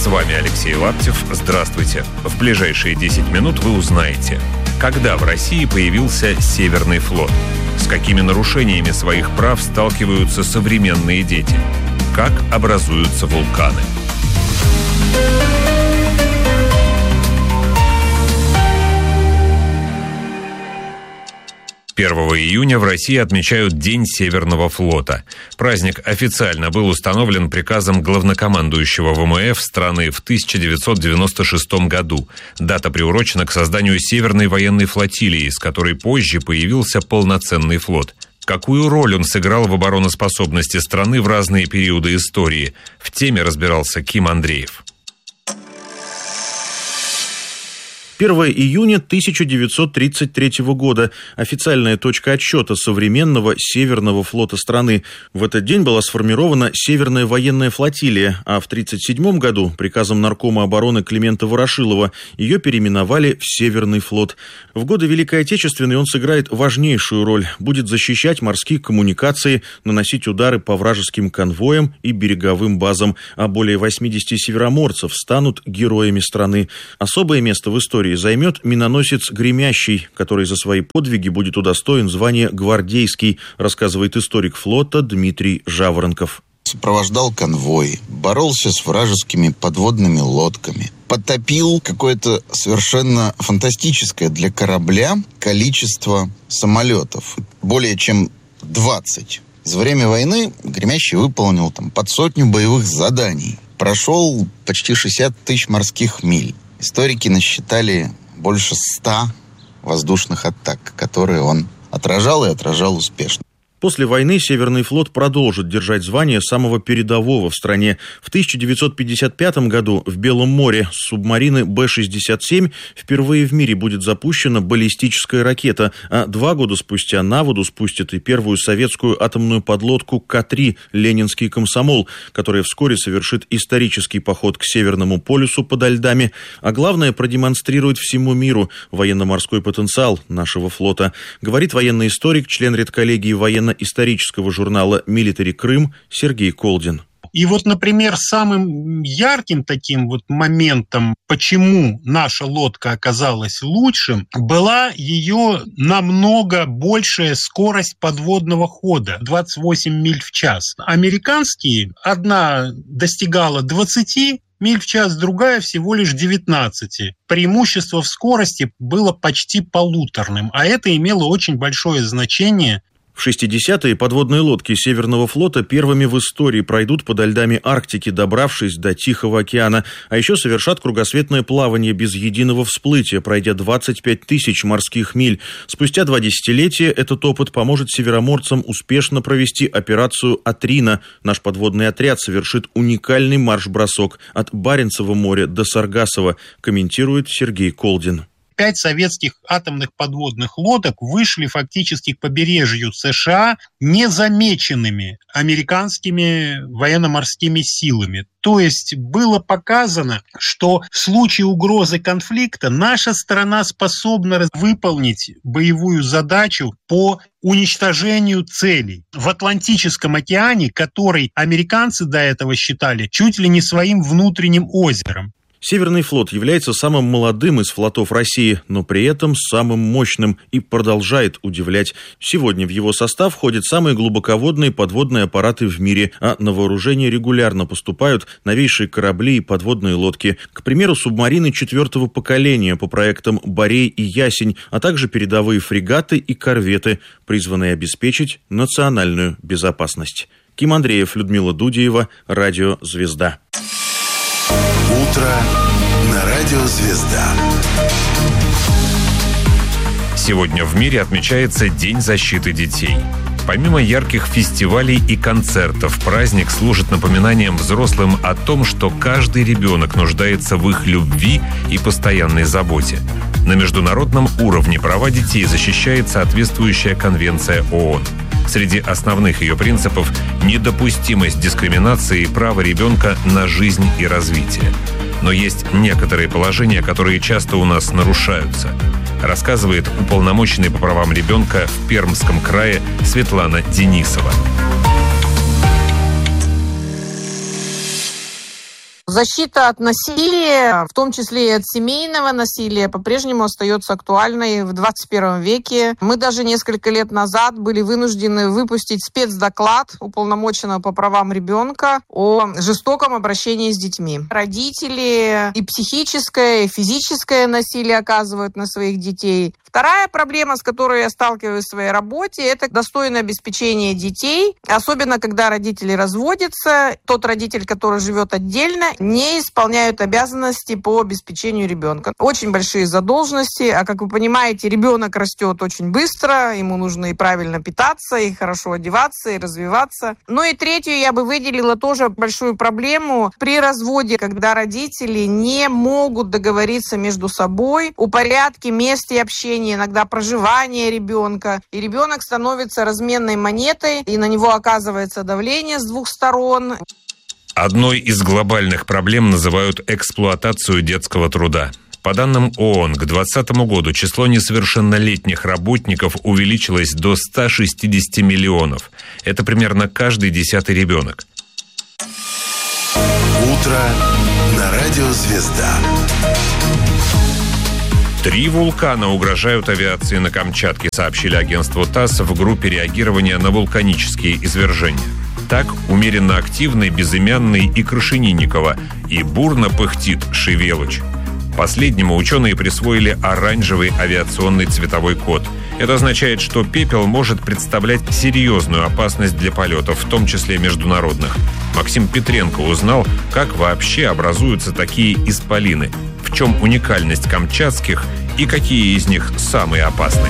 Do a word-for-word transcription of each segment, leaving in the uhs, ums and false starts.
вами Алексей Лаптев. Здравствуйте. В ближайшие десять минут вы узнаете, когда в России появился Северный флот, с какими нарушениями своих прав сталкиваются современные дети, как образуются вулканы. первого июня в России отмечают День Северного флота. Праздник официально был установлен приказом главнокомандующего ВМФ страны в тысяча девятьсот девяносто шестом году. Дата приурочена к созданию Северной военной флотилии, с которой позже появился полноценный флот. Какую роль он сыграл в обороноспособности страны в разные периоды истории? В теме разбирался Ким Андреев. первого июня тысяча девятьсот тридцать третьего года. Официальная точка отсчета современного Северного флота страны. В этот день была сформирована Северная военная флотилия, а в тридцать седьмом году приказом наркома обороны Климента Ворошилова ее переименовали в Северный флот. В годы Великой Отечественной он сыграет важнейшую роль. Будет защищать морские коммуникации, наносить удары по вражеским конвоям и береговым базам, а более восьмидесяти североморцев станут героями страны. Особое место в истории займет миноносец «Гремящий», который за свои подвиги будет удостоен звания «Гвардейский», рассказывает историк флота Дмитрий Жаворонков. Сопровождал конвой, боролся с вражескими подводными лодками, потопил какое-то совершенно фантастическое для корабля количество самолетов, более чем двадцать. За время войны «Гремящий» выполнил там под сотню боевых заданий, прошел почти шестьдесят тысяч морских миль. Историки насчитали больше ста воздушных атак, которые он отражал и отражал успешно. После войны Северный флот продолжит держать звание самого передового в стране. В тысяча девятьсот пятьдесят пятом году в Белом море с субмарины Бэ шестьдесят семь впервые в мире будет запущена баллистическая ракета, а два года спустя на воду спустят и первую советскую атомную подлодку Ка три «Ленинский комсомол», которая вскоре совершит исторический поход к Северному полюсу подо льдами, а главное продемонстрирует всему миру военно-морской потенциал нашего флота, говорит военный историк, член редколлегии военно исторического журнала «Милитари Крым» Сергей Колдин. И вот, например, самым ярким таким вот моментом, почему наша лодка оказалась лучшим, была ее намного большая скорость подводного хода – двадцать восемь миль в час. Американские, одна достигала двадцати миль в час, другая всего лишь девятнадцати. Преимущество в скорости было почти полуторным, а это имело очень большое значение. В шестидесятые подводные лодки Северного флота первыми в истории пройдут подо льдами Арктики, добравшись до Тихого океана, а еще совершат кругосветное плавание без единого всплытия, пройдя двадцать пять тысяч морских миль. Спустя два десятилетия этот опыт поможет североморцам успешно провести операцию «Атрина». Наш подводный отряд совершит уникальный марш-бросок от Баренцева моря до Саргассова, комментирует Сергей Колдин. Пять советских атомных подводных лодок вышли фактически к побережью США незамеченными американскими военно-морскими силами. То есть было показано, что в случае угрозы конфликта наша страна способна выполнить боевую задачу по уничтожению целей в Атлантическом океане, который американцы до этого считали чуть ли не своим внутренним озером. Северный флот является самым молодым из флотов России, но при этом самым мощным и продолжает удивлять. Сегодня в его состав входят самые глубоководные подводные аппараты в мире, а на вооружение регулярно поступают новейшие корабли и подводные лодки. К примеру, субмарины четвертого поколения по проектам «Борей» и «Ясень», а также передовые фрегаты и корветы, призванные обеспечить национальную безопасность. Ким Андреев, Людмила Дудеева, Радио «Звезда». Утро на Радио «Звезда». Сегодня в мире отмечается День защиты детей. Помимо ярких фестивалей и концертов, праздник служит напоминанием взрослым о том, что каждый ребенок нуждается в их любви и постоянной заботе. На международном уровне права детей защищает соответствующая конвенция ООН. Среди основных ее принципов – недопустимость дискриминации и право ребенка на жизнь и развитие. Но есть некоторые положения, которые часто у нас нарушаются, рассказывает уполномоченный по правам ребенка в Пермском крае Светлана Денисова. Защита от насилия, в том числе и от семейного насилия, по-прежнему остается актуальной в двадцать первом веке. Мы даже несколько лет назад были вынуждены выпустить спецдоклад уполномоченного по правам ребенка о жестоком обращении с детьми. Родители и психическое, и физическое насилие оказывают на своих детей. Вторая проблема, с которой я сталкиваюсь в своей работе, это достойное обеспечение детей, особенно когда родители разводятся. Тот родитель, который живет отдельно, не исполняют обязанности по обеспечению ребенка. Очень большие задолженности, а как вы понимаете, ребенок растет очень быстро, ему нужно и правильно питаться, и хорошо одеваться, и развиваться. Ну и третью я бы выделила тоже большую проблему при разводе, когда родители не могут договориться между собой о порядке, месте общения, иногда проживания ребенка. И ребенок становится разменной монетой, и на него оказывается давление с двух сторон. Одной из глобальных проблем называют эксплуатацию детского труда. По данным ООН, к двадцатому году число несовершеннолетних работников увеличилось до ста шестидесяти миллионов. Это примерно каждый десятый ребенок. Утро на радио «Звезда». Три вулкана угрожают авиации на Камчатке, сообщили агентству ТАСС в группе реагирования на вулканические извержения. Так, умеренно активный Безымянный и Крашенинниково, и бурно пыхтит Шевелыч. Последнему ученые присвоили оранжевый авиационный цветовой код. Это означает, что пепел может представлять серьезную опасность для полетов, в том числе международных. Максим Петренко узнал, как вообще образуются такие исполины, в чем уникальность камчатских и какие из них самые опасные.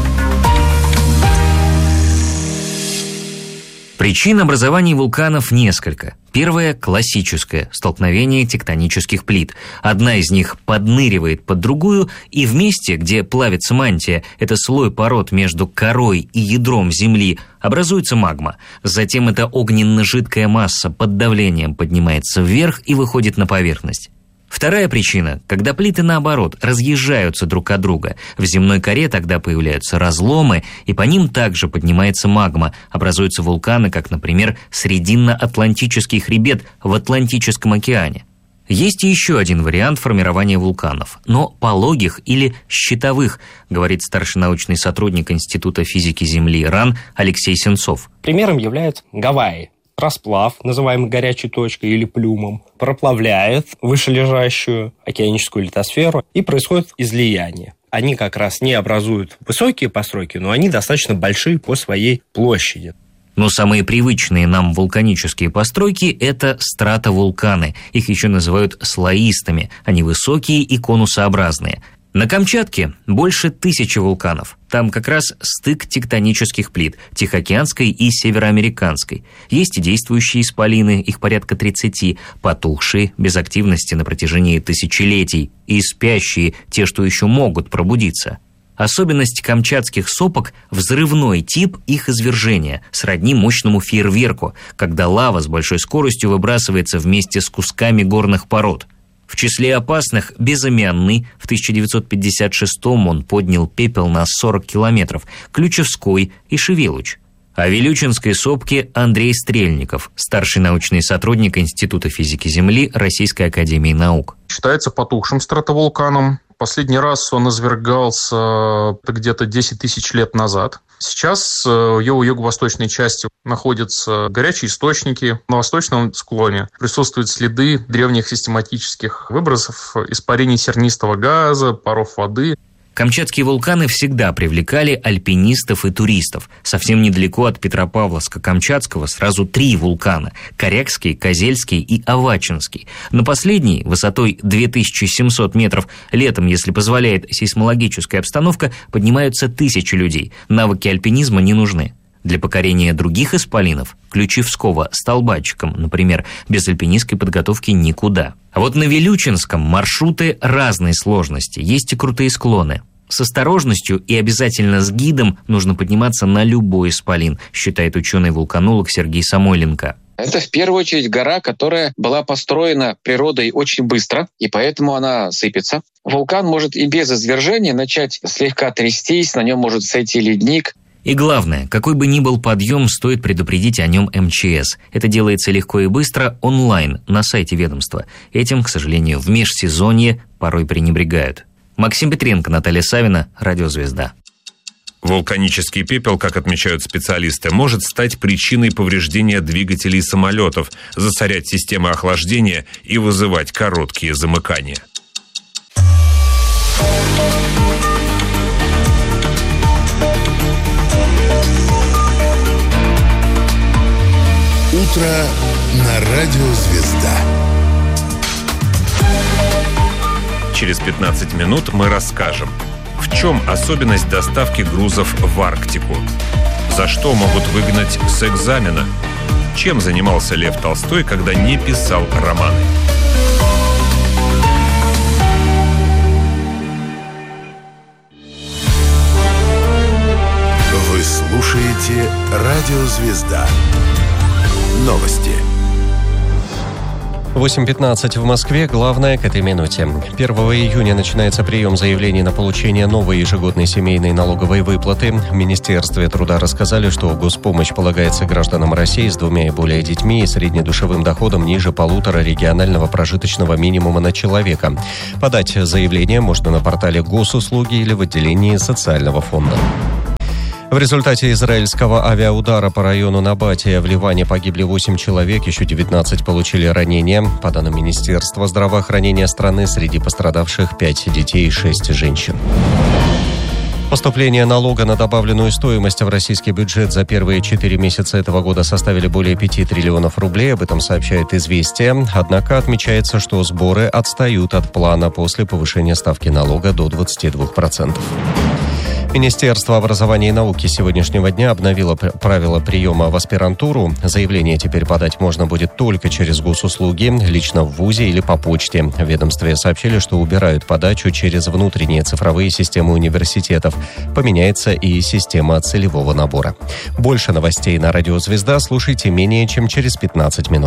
Причин образования вулканов несколько. Первая – классическая – столкновение тектонических плит. Одна из них подныривает под другую, и в месте, где плавится мантия, это слой пород между корой и ядром Земли, образуется магма. Затем эта огненно-жидкая масса под давлением поднимается вверх и выходит на поверхность. Вторая причина – когда плиты, наоборот, разъезжаются друг от друга. В земной коре тогда появляются разломы, и по ним также поднимается магма. Образуются вулканы, как, например, Срединно-Атлантический хребет в Атлантическом океане. Есть еще один вариант формирования вулканов, но пологих или щитовых, говорит старший научный сотрудник Института физики Земли РАН Алексей Сенцов. Примером являются Гавайи. Расплав, называемый горячей точкой или плюмом, проплавляет вышележащую океаническую литосферу, и происходит излияние. Они как раз не образуют высокие постройки, но они достаточно большие по своей площади. Но самые привычные нам вулканические постройки – это стратовулканы. Их еще называют слоистыми. Они высокие и конусообразные. На Камчатке больше тысячи вулканов. Там как раз стык тектонических плит – Тихоокеанской и Североамериканской. Есть и действующие исполины, их порядка тридцати, потухшие, без активности на протяжении тысячелетий, и спящие, те, что еще могут пробудиться. Особенность камчатских сопок – взрывной тип их извержения, сродни мощному фейерверку, когда лава с большой скоростью выбрасывается вместе с кусками горных пород. В числе опасных – Безымянный. В тысяча девятьсот пятьдесят шестом он поднял пепел на сорок километров, Ключевской и Шевелыч. О Вилючинской сопке Андрей Стрельников, старший научный сотрудник Института физики Земли Российской академии наук. Считается потухшим стратовулканом. Последний раз он извергался где-то десять тысяч лет назад. Сейчас в его юго-восточной части находятся горячие источники. На восточном склоне присутствуют следы древних систематических выбросов, испарений сернистого газа, паров воды. Камчатские вулканы всегда привлекали альпинистов и туристов. Совсем недалеко от Петропавловска-Камчатского сразу три вулкана – Корякский, Козельский и Авачинский. На последний, высотой две тысячи семьсот метров, летом, если позволяет сейсмологическая обстановка, поднимаются тысячи людей. Навыки альпинизма не нужны. Для покорения других исполинов, Ключевского с Толбатчиком, например, без альпинистской подготовки никуда. А вот на Вилючинском маршруты разной сложности, есть и крутые склоны. С осторожностью и обязательно с гидом нужно подниматься на любой исполин, считает ученый-вулканолог Сергей Самойленко. Это в первую очередь гора, которая была построена природой очень быстро, и поэтому она сыпется. Вулкан может и без извержения начать слегка трястись, на нем может сойти ледник. И главное, какой бы ни был подъем, стоит предупредить о нем эм че эс. Это делается легко и быстро онлайн, на сайте ведомства. Этим, к сожалению, в межсезонье порой пренебрегают. Максим Петренко, Наталья Савина, Радио «Звезда». Вулканический пепел, как отмечают специалисты, может стать причиной повреждения двигателей самолетов, засорять системы охлаждения и вызывать короткие замыкания. Утро на Радио «Звезда». Через пятнадцать минут мы расскажем, в чем особенность доставки грузов в Арктику, за что могут выгнать с экзамена, чем занимался Лев Толстой, когда не писал романы. Вы слушаете Радио «Звезда». Новости. восемь пятнадцать в Москве. Главное к этой минуте. первого июня начинается прием заявлений на получение новой ежегодной семейной налоговой выплаты. В Министерстве труда рассказали, что госпомощь полагается гражданам России с двумя и более детьми и среднедушевым доходом ниже полутора регионального прожиточного минимума на человека. Подать заявление можно на портале Госуслуги или в отделении социального фонда. В результате израильского авиаудара по району Набатия в Ливане погибли восемь человек, еще девятнадцать получили ранения. По данным Министерства здравоохранения страны, среди пострадавших пять детей и шесть женщин. Поступления налога на добавленную стоимость в российский бюджет за первые четыре месяца этого года составили более пяти триллионов рублей. Об этом сообщает «Известия». Однако отмечается, что сборы отстают от плана после повышения ставки налога до двадцати двух процентов. Министерство образования и науки с сегодняшнего дня обновило правила приема в аспирантуру. Заявление теперь подать можно будет только через госуслуги, лично в вузе или по почте. В ведомстве сообщили, что убирают подачу через внутренние цифровые системы университетов. Поменяется и система целевого набора. Больше новостей на Радио «Звезда» слушайте менее чем через пятнадцать минут.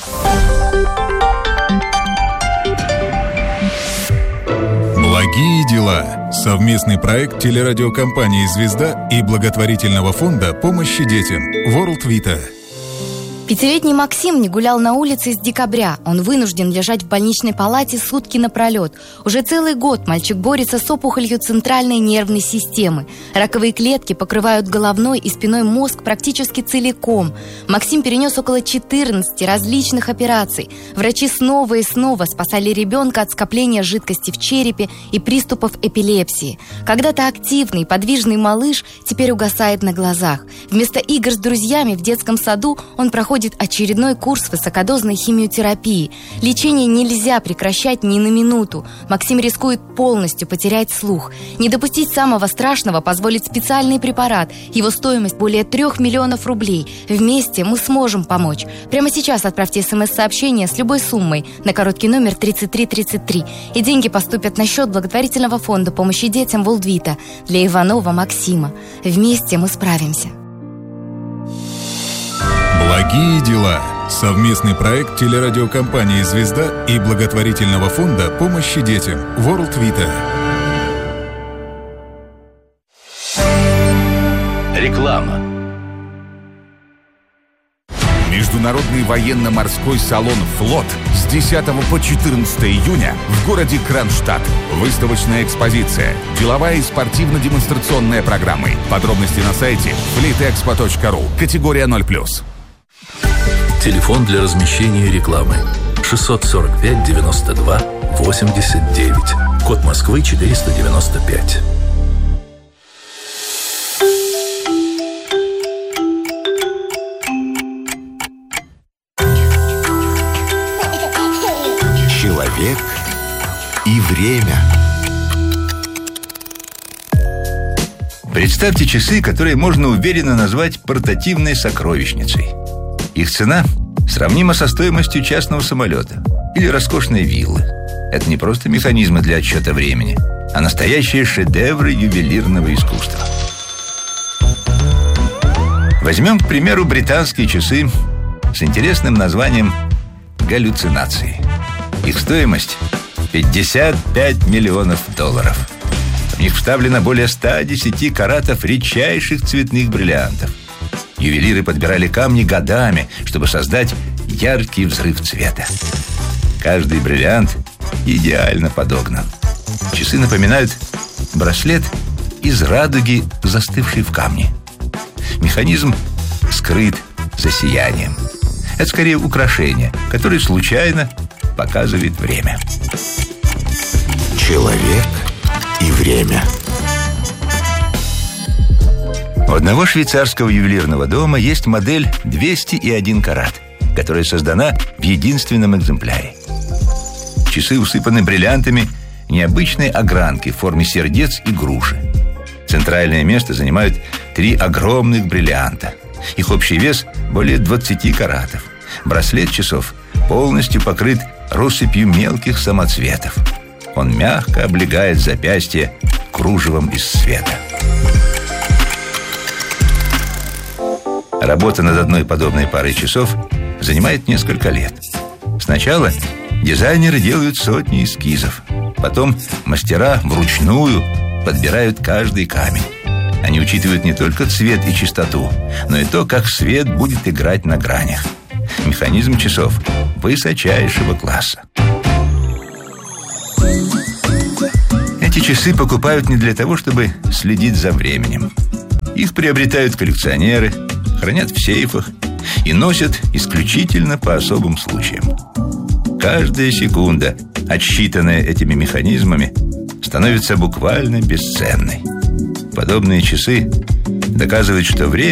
Благие дела. Совместный проект телерадиокомпании «Звезда» и благотворительного фонда помощи детям World Vita. Пятилетний Максим не гулял на улице с декабря. Он вынужден лежать в больничной палате сутки напролет. Уже целый год мальчик борется с опухолью центральной нервной системы. Раковые клетки покрывают головной и спиной мозг практически целиком. Максим перенес около четырнадцати различных операций. Врачи снова и снова спасали ребенка от скопления жидкости в черепе и приступов эпилепсии. Когда-то активный, подвижный малыш теперь угасает на глазах. Вместо игр с друзьями в детском саду он проходит очередной курс высокодозной химиотерапии. Лечение нельзя прекращать ни на минуту. Максим рискует полностью потерять слух. Не допустить самого страшного позволит специальный препарат. Его стоимость более трех миллионов рублей. Вместе мы сможем помочь. Прямо сейчас отправьте смс-сообщение с любой суммой на короткий номер тридцать три тридцать три. И деньги поступят на счет благотворительного фонда помощи детям World Vita для Иванова Максима. Вместе мы справимся. Благие дела. Совместный проект телерадиокомпании «Звезда» и благотворительного фонда помощи детям World Vita. Реклама. Международный военно-морской салон «Флот» с десятого по четырнадцатое июня в городе Кронштадт. Выставочная экспозиция, деловая и спортивно-демонстрационная программы. Подробности на сайте флитэкспо точка ру. Категория ноль плюс. Телефон для размещения рекламы шестьсот сорок пять девяносто два восемьдесят девять. Код Москвы четыреста девяносто пять. Человек и время. Представьте часы, которые можно уверенно назвать портативной сокровищницей. Их цена сравнима со стоимостью частного самолета или роскошной виллы. Это не просто механизмы для отсчета времени, а настоящие шедевры ювелирного искусства. Возьмем, к примеру, британские часы с интересным названием «Галлюцинации». Их стоимость – пятьдесят пять миллионов долларов. В них вставлено более ста десяти каратов редчайших цветных бриллиантов. Ювелиры подбирали камни годами, чтобы создать яркий взрыв цвета. Каждый бриллиант идеально подогнан. Часы напоминают браслет из радуги, застывшей в камне. Механизм скрыт за сиянием. Это скорее украшение, которое случайно показывает время. Человек и время. У одного швейцарского ювелирного дома есть модель двести один карат, которая создана в единственном экземпляре. Часы усыпаны бриллиантами необычной огранки в форме сердец и груши. Центральное место занимают три огромных бриллианта. Их общий вес более двадцати каратов. Браслет часов полностью покрыт россыпью мелких самоцветов. Он мягко облегает запястье кружевом из света. Работа над одной подобной парой часов занимает несколько лет. Сначала дизайнеры делают сотни эскизов. Потом мастера вручную подбирают каждый камень. Они учитывают не только цвет и чистоту, но и то, как свет будет играть на гранях. Механизм часов высочайшего класса. Эти часы покупают не для того, чтобы следить за временем. Их приобретают коллекционеры, хранят в сейфах и носят исключительно по особым случаям. Каждая секунда, отсчитанная этими механизмами, становится буквально бесценной. Подобные часы доказывают, что время